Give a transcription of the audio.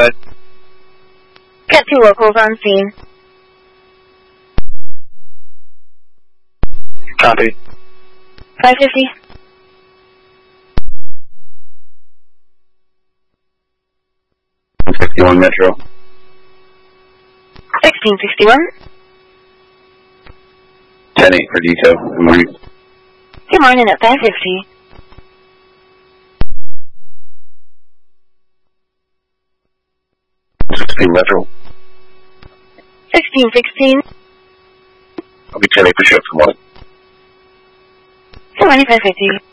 ahead. Got 2 locals on scene. Copy. 550. 61 Metro. 1661. 10-8 for detail. Good morning. Good morning at 550. 16 Metro. 1616. I'll be 10-8 for shift. Good morning. Good morning, 550.